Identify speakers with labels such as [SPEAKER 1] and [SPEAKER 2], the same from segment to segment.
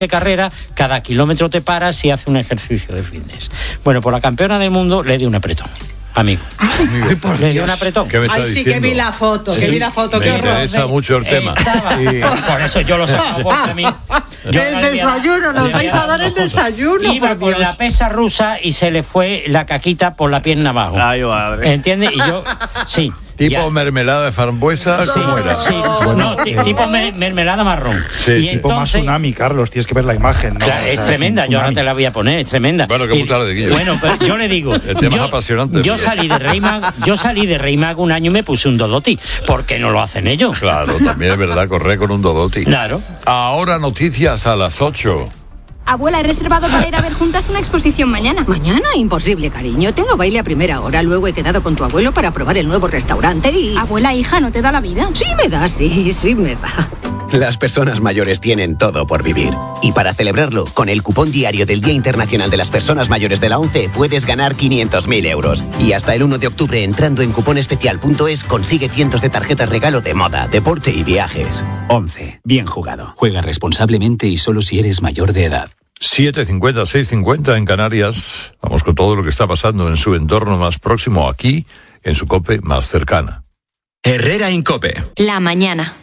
[SPEAKER 1] de carrera, cada kilómetro te paras y haces un ejercicio de fitness. Bueno, por la campeona del mundo le di un apretón. Amigo. Le dio un apretón.
[SPEAKER 2] ¿Qué me está
[SPEAKER 3] sí
[SPEAKER 2] diciendo?
[SPEAKER 3] que vi la foto,
[SPEAKER 2] Sí,
[SPEAKER 3] que vi la foto,
[SPEAKER 2] me
[SPEAKER 3] qué horror.
[SPEAKER 2] interesa mucho el tema.
[SPEAKER 1] Por eso yo lo sé. Porque a mí,
[SPEAKER 3] El desayuno, nos vais a dar el desayuno.
[SPEAKER 1] Iba
[SPEAKER 3] por
[SPEAKER 1] con
[SPEAKER 3] Dios.
[SPEAKER 1] la pesa rusa y se le fue la caquita por la pierna abajo.
[SPEAKER 4] Ay, madre.
[SPEAKER 1] ¿Entiendes? Y yo, sí.
[SPEAKER 2] Tipo
[SPEAKER 1] ya.
[SPEAKER 2] mermelada de frambuesa,
[SPEAKER 1] Sí,
[SPEAKER 2] ¿cómo era?
[SPEAKER 1] sí, no, tipo mermelada marrón.
[SPEAKER 2] Sí,
[SPEAKER 1] y
[SPEAKER 2] sí.
[SPEAKER 5] Tipo más tsunami, Carlos, tienes que ver la imagen, ¿no?
[SPEAKER 1] Claro,
[SPEAKER 5] O sea,
[SPEAKER 1] es tremenda,
[SPEAKER 5] un
[SPEAKER 1] yo ahora
[SPEAKER 5] tsunami.
[SPEAKER 1] te la voy a poner, es tremenda.
[SPEAKER 2] Bueno, qué
[SPEAKER 1] Y-
[SPEAKER 2] muy tarde, Guillo.
[SPEAKER 1] Bueno, pero yo le digo,
[SPEAKER 2] El tema es apasionante.
[SPEAKER 1] yo salí de Rey Mago un año y me puse un Dodoti. ¿Por qué no lo hacen ellos?
[SPEAKER 2] Claro, también es verdad, correr con un Dodoti.
[SPEAKER 1] Claro.
[SPEAKER 2] Ahora noticias a las 8.
[SPEAKER 6] Abuela, he reservado para ir a ver juntas una exposición mañana.
[SPEAKER 7] Mañana, imposible, cariño. Tengo baile a primera hora. Luego he quedado con tu abuelo para probar el nuevo restaurante y...
[SPEAKER 6] Abuela, hija, ¿no te da la vida?
[SPEAKER 7] Sí me da, sí me da.
[SPEAKER 8] Las personas mayores tienen todo por vivir. Y para celebrarlo, con el cupón diario del Día Internacional de las Personas Mayores de la ONCE puedes ganar 500.000 euros. Y hasta el 1 de octubre, entrando en cuponespecial.es, consigue cientos de tarjetas regalo de moda, deporte y viajes.
[SPEAKER 9] ONCE. Bien jugado. Juega responsablemente y solo si eres mayor de edad.
[SPEAKER 2] 7:50, 6:50 en Canarias. Vamos con todo lo que está pasando en su entorno más próximo, aquí, en su COPE más cercana.
[SPEAKER 10] Herrera Incope.
[SPEAKER 11] La mañana.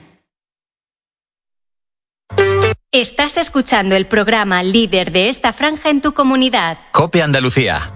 [SPEAKER 11] Estás escuchando el programa líder de esta franja en tu comunidad.
[SPEAKER 10] COPE Andalucía.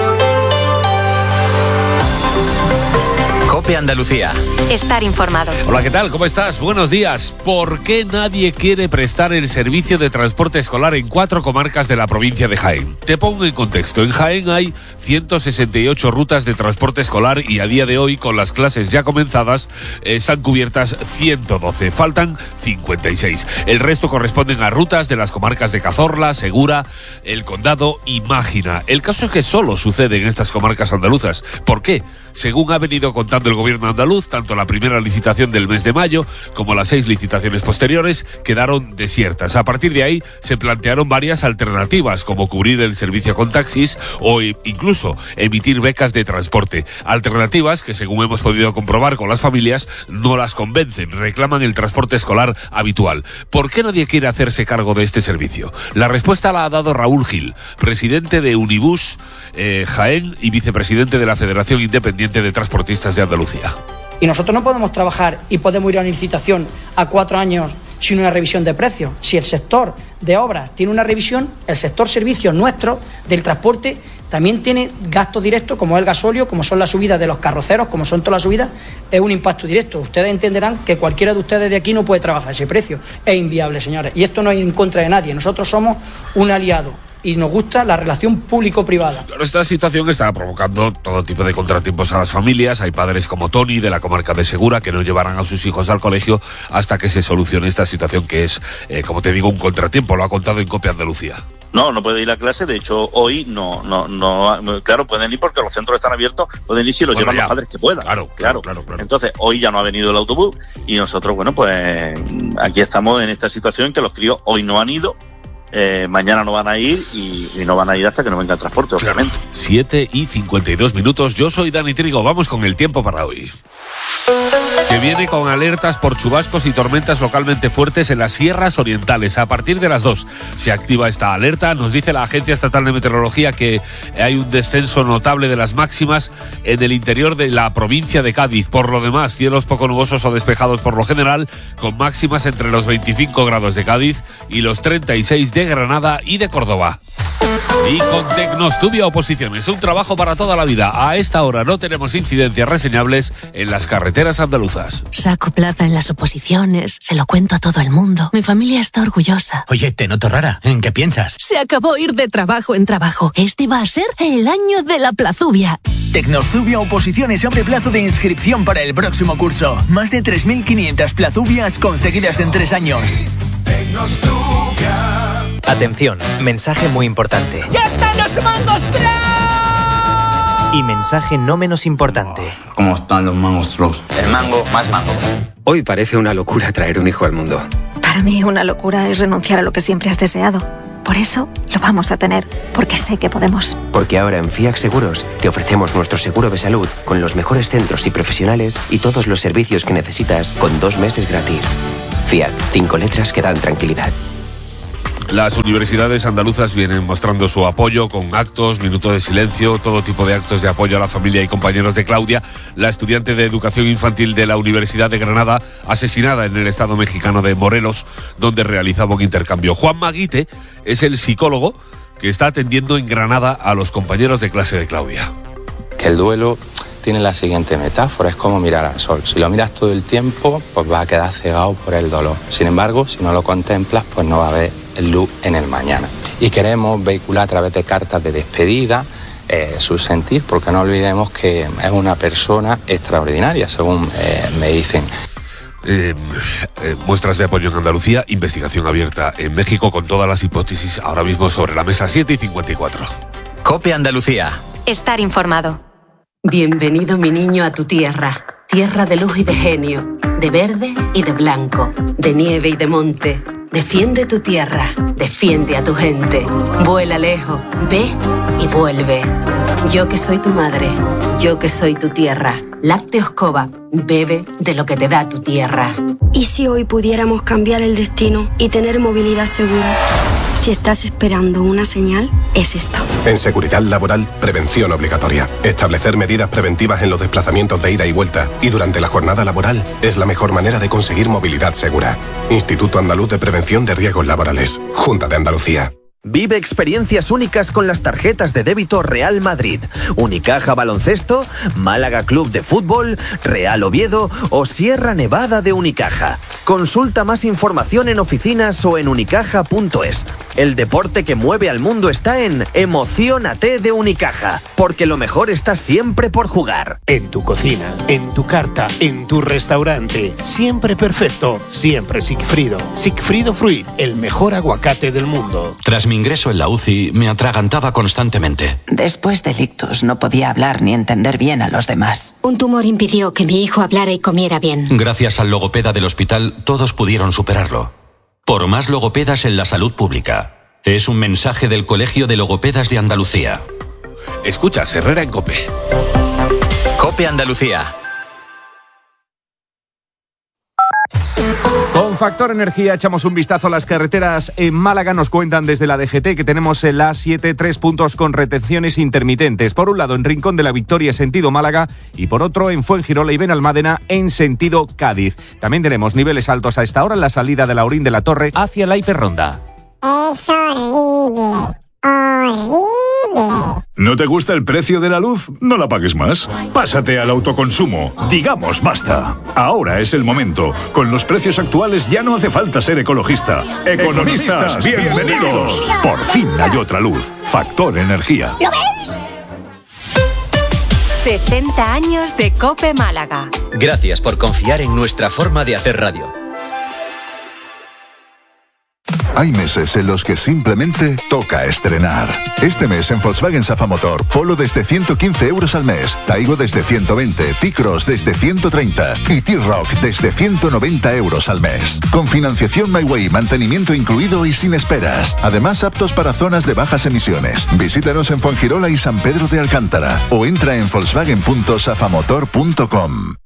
[SPEAKER 10] COPE Andalucía.
[SPEAKER 11] Estar informado.
[SPEAKER 12] Hola, ¿qué tal? ¿Cómo estás? Buenos días. ¿Por qué nadie quiere prestar el servicio de transporte escolar en 4 comarcas de la provincia de Jaén? Te pongo en contexto. En Jaén hay 168 rutas de transporte escolar y a día de hoy, con las clases ya comenzadas, están cubiertas 112. Faltan 56. El resto corresponden a rutas de las comarcas de Cazorla, Segura, El Condado y Mágina. El caso es que solo sucede en estas comarcas andaluzas. ¿Por qué? Según ha venido contando el gobierno andaluz, tanto la primera licitación del mes de mayo como las 6 licitaciones posteriores quedaron desiertas. A partir de ahí se plantearon varias alternativas, como cubrir el servicio con taxis o incluso emitir becas de transporte. Alternativas que, según hemos podido comprobar con las familias, no las convencen, reclaman el transporte escolar habitual. ¿Por qué nadie quiere hacerse cargo de este servicio? La respuesta la ha dado Raúl Gil, presidente de Unibus Jaén y vicepresidente de la Federación Independiente de Transportistas de Andalucía.
[SPEAKER 13] Y nosotros no podemos trabajar y podemos ir a una licitación a 4 años sin una revisión de precios. Si el sector de obras tiene una revisión, el sector servicios nuestro del transporte también tiene gastos directos, como es el gasóleo, como son las subidas de los carroceros, como son todas las subidas, es un impacto directo. Ustedes entenderán que cualquiera de ustedes de aquí no puede trabajar a ese precio. Es inviable, señores. Y esto no es en contra de nadie. Nosotros somos un aliado. Y nos gusta la relación público-privada.
[SPEAKER 12] Esta situación está provocando todo tipo de contratiempos a las familias. Hay padres como Tony, de la comarca de Segura, que no llevarán a sus hijos al colegio hasta que se solucione esta situación, que es, como te digo, un contratiempo. Lo ha contado en COPE Andalucía.
[SPEAKER 4] No puede ir a clase. De hecho, hoy no. Claro, pueden ir porque los centros están abiertos. Pueden ir si los llevan los padres que puedan. Claro. Entonces, hoy ya no ha venido el autobús y nosotros, bueno, pues aquí estamos en esta situación que los críos hoy no han ido. Mañana no van a ir y no van a ir hasta que no venga el transporte, obviamente.
[SPEAKER 12] 7:52. Yo soy Dani Trigo. Vamos con el tiempo para hoy, que viene con alertas por chubascos y tormentas localmente fuertes en las sierras orientales. A partir de las 2 se activa esta alerta. Nos dice la Agencia Estatal de Meteorología que hay un descenso notable de las máximas en el interior de la provincia de Cádiz. Por lo demás, cielos poco nubosos o despejados por lo general, con máximas entre los 25 grados de Cádiz y los 36 de Granada y de Córdoba. Y con Tecnostudio Oposiciones, un trabajo para toda la vida. A esta hora no tenemos incidencias reseñables en las carreteras andaluzas.
[SPEAKER 14] Saco plaza en las oposiciones, se lo cuento a todo el mundo. Mi familia está orgullosa.
[SPEAKER 10] Oye, te noto rara. ¿En qué piensas?
[SPEAKER 14] Se acabó ir de trabajo en trabajo. Este va a ser el año de la plazubia.
[SPEAKER 15] Tecnostudio Oposiciones abre plazo de inscripción para el próximo curso. Más de 3.500 plazubias conseguidas en 3 años.
[SPEAKER 16] Atención, mensaje muy importante.
[SPEAKER 3] ¡Ya están los mangos Trout!
[SPEAKER 16] Y mensaje no menos importante.
[SPEAKER 17] ¿Cómo están los mangos Trout?
[SPEAKER 16] El mango más mango.
[SPEAKER 18] Hoy parece una locura traer un hijo al mundo.
[SPEAKER 19] Para mí una locura es renunciar a lo que siempre has deseado. Por eso lo vamos a tener, porque sé que podemos.
[SPEAKER 20] Porque ahora en FIAC Seguros te ofrecemos nuestro seguro de salud con los mejores centros y profesionales y todos los servicios que necesitas con 2 meses gratis. FIAC, 5 letras que dan tranquilidad.
[SPEAKER 12] Las universidades andaluzas vienen mostrando su apoyo con actos, minutos de silencio, todo tipo de actos de apoyo a la familia y compañeros de Claudia, la estudiante de educación infantil de la Universidad de Granada, asesinada en el estado mexicano de Morelos, donde realizaba un intercambio. Juan Maguite es el psicólogo que está atendiendo en Granada a los compañeros de clase de Claudia.
[SPEAKER 21] Que el duelo tiene la siguiente metáfora, es como mirar al sol. Si lo miras todo el tiempo, pues vas a quedar cegado por el dolor. Sin embargo, si no lo contemplas, pues no va a haber luz en el mañana. Y queremos vehicular a través de cartas de despedida su sentir, porque no olvidemos que es una persona extraordinaria, según me dicen.
[SPEAKER 12] Muestras de apoyo en Andalucía, investigación abierta en México con todas las hipótesis ahora mismo sobre la mesa. 7:54.
[SPEAKER 10] COPE Andalucía.
[SPEAKER 11] Estar informado.
[SPEAKER 22] Bienvenido, mi niño, a tu tierra. Tierra de luz y de genio, de verde y de blanco, de nieve y de monte. Defiende tu tierra, defiende a tu gente. Vuela lejos, ve y vuelve. Yo que soy tu madre, yo que soy tu tierra. Lácteos Cova, bebe de lo que te da tu tierra.
[SPEAKER 23] ¿Y si hoy pudiéramos cambiar el destino y tener movilidad segura? Si estás esperando una señal, es esta.
[SPEAKER 24] En seguridad laboral, prevención obligatoria. Establecer medidas preventivas en los desplazamientos de ida y vuelta y durante la jornada laboral es la mejor manera de conseguir movilidad segura. Instituto Andaluz de Prevención de Riesgos Laborales. Junta de Andalucía.
[SPEAKER 25] Vive experiencias únicas con las tarjetas de débito Real Madrid, Unicaja Baloncesto, Málaga Club de Fútbol, Real Oviedo o Sierra Nevada de Unicaja. Consulta más información en oficinas o en unicaja.es. El deporte que mueve al mundo está en Emociónate de Unicaja, porque lo mejor está siempre por jugar.
[SPEAKER 26] En tu cocina, en tu carta, en tu restaurante, siempre perfecto, siempre Sigfrido. Sigfrido Fruit, el mejor aguacate del mundo.
[SPEAKER 27] Tras mi ingreso en la UCI, me atragantaba constantemente.
[SPEAKER 28] Después del ictus no podía hablar ni entender bien a los demás.
[SPEAKER 29] Un tumor impidió que mi hijo hablara y comiera bien.
[SPEAKER 27] Gracias al logopeda del hospital, todos pudieron superarlo. Por más logopedas en la salud pública. Es un mensaje del Colegio de Logopedas de Andalucía.
[SPEAKER 12] Escuchas Herrera en COPE.
[SPEAKER 10] COPE Andalucía.
[SPEAKER 30] Con Factor Energía echamos un vistazo a las carreteras en Málaga. Nos cuentan desde la DGT que tenemos en la A7 3 puntos con retenciones intermitentes. Por un lado en Rincón de la Victoria sentido Málaga y por otro en Fuengirola y Benalmádena en sentido Cádiz. También tenemos niveles altos a esta hora en la salida de Laurín de la Torre hacia la Hiperronda.
[SPEAKER 31] Es horrible, horrible.
[SPEAKER 32] ¿No te gusta el precio de la luz? No la pagues más. Pásate al autoconsumo. Digamos basta. Ahora es el momento. Con los precios actuales ya no hace falta ser ecologista. Economistas, bienvenidos. Por fin hay otra luz. Factor Energía.
[SPEAKER 11] ¿Lo veis? 60 años de COPE Málaga.
[SPEAKER 10] Gracias por confiar en nuestra forma de hacer radio.
[SPEAKER 33] Hay meses en los que simplemente toca estrenar. Este mes en Volkswagen Safa Motor, Polo desde 115 euros al mes, Taigo desde 120, T-Cross desde 130 y T-Rock desde 190 euros al mes. Con financiación My Way, mantenimiento incluido y sin esperas. Además, aptos para zonas de bajas emisiones. Visítanos en Fuengirola y San Pedro de Alcántara o entra en volkswagen.safamotor.com.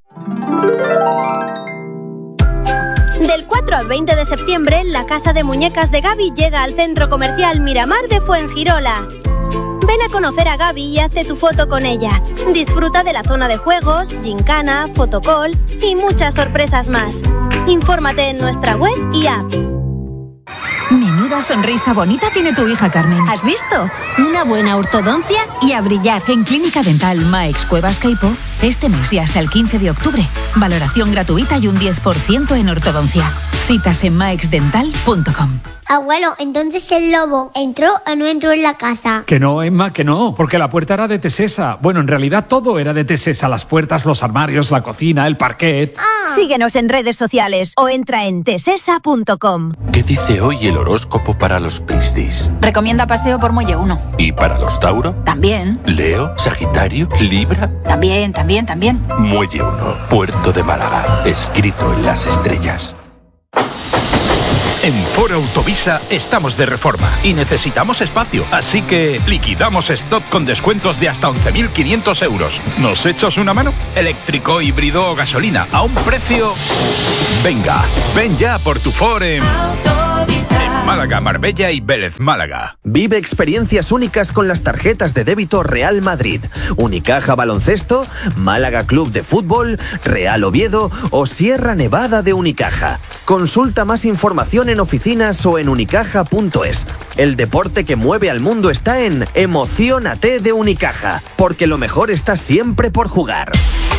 [SPEAKER 34] Del 4 al 20 de septiembre, la Casa de Muñecas de Gaby llega al Centro Comercial Miramar de Fuengirola. Ven a conocer a Gaby y hazte tu foto con ella. Disfruta de la zona de juegos, gincana, fotocall y muchas sorpresas más. Infórmate en nuestra web y app.
[SPEAKER 35] Menuda sonrisa bonita tiene tu hija Carmen.
[SPEAKER 34] ¿Has visto?
[SPEAKER 35] Una buena ortodoncia y a brillar. En Clínica Dental Maex Cuevas Caipo, este mes y hasta el 15 de octubre. Valoración gratuita y un 10% en ortodoncia. Citas en maexdental.com.
[SPEAKER 31] Abuelo, entonces el lobo ¿entró o no entró en la casa?
[SPEAKER 36] Que no, Emma, que no, porque la puerta era de Tesesa. Bueno, en realidad todo era de Tesesa. Las puertas, los armarios, la cocina, el parquet.
[SPEAKER 34] Síguenos en redes sociales o entra en tesesa.com.
[SPEAKER 37] ¿Qué dice hoy el horóscopo para los Piscis?
[SPEAKER 35] Recomienda paseo por Muelle 1.
[SPEAKER 37] ¿Y para los Tauro?
[SPEAKER 35] También.
[SPEAKER 37] ¿Leo, Sagitario, Libra?
[SPEAKER 35] También.
[SPEAKER 37] Muelle 1, Puerto de Málaga, escrito en las estrellas.
[SPEAKER 38] En Foro Autovisa estamos de reforma y necesitamos espacio, así que liquidamos stock con descuentos de hasta 11.500 euros. ¿Nos echas una mano? Eléctrico, híbrido o gasolina, a un precio... Venga, ven ya por tu Ford en Málaga, Marbella y Vélez Málaga.
[SPEAKER 25] Vive experiencias únicas con las tarjetas de débito Real Madrid, Unicaja Baloncesto, Málaga Club de Fútbol, Real Oviedo o Sierra Nevada de Unicaja. Consulta más información en oficinas o en unicaja.es. El deporte que mueve al mundo está en Emociónate de Unicaja, porque lo mejor está siempre por jugar.